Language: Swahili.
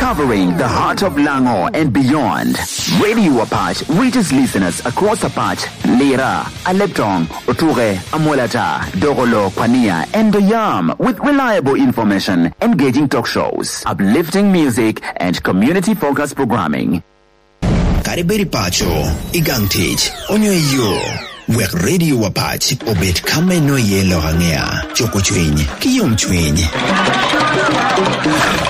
covering the heart of Lango and beyond. Radio Apache reaches listeners across Apache, Lira, Aleptong, Oture, Amolata, Dogolo, Pania, and Doyam with reliable information, engaging talk shows, uplifting music, and community-focused programming. Kariberi Pacho, Igangtich, Onyo Yo. Wek Radio Apache obet kame no yelo hangea. Choko chwinyi, kiyom chwinyi.